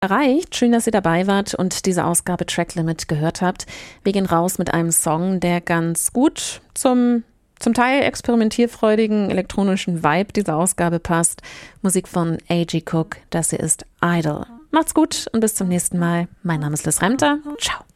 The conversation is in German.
erreicht. Schön, dass ihr dabei wart und diese Ausgabe Track Limit gehört habt. Wir gehen raus mit einem Song, der ganz gut zum Teil experimentierfreudigen elektronischen Vibe dieser Ausgabe passt. Musik von A.G. Cook, das hier ist Idol. Macht's gut und bis zum nächsten Mal. Mein Name ist Liz Remter. Ciao.